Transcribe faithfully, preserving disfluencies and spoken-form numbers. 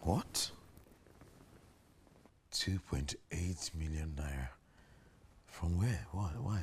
What? two point eight million naira. From where? What? Why?